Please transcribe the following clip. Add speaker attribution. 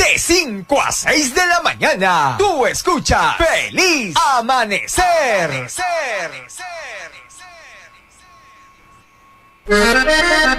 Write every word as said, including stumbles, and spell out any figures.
Speaker 1: De cinco a seis de la mañana, tú escuchas Feliz Amanecer. Amanecer.